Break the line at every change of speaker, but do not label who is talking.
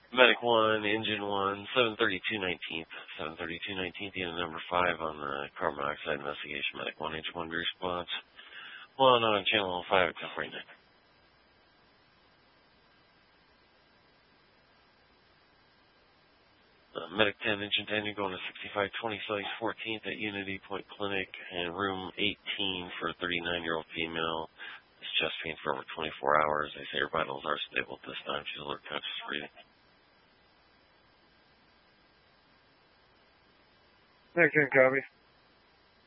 Medic 1, Engine 1, 732 19th. 732 19th, unit number 5 on the carbon monoxide investigation. Medic 1, Engine 1, response. 1 on channel 5 at 1049. Medic 10, Engine 10, you're going to 6520 Southeast 14th at Unity Point Clinic and room 18 for a 39-year-old female. It's chest pain for over 24 hours. They say her vitals are stable at this time. She's alert, conscious, breathing.
Medic 10, copy.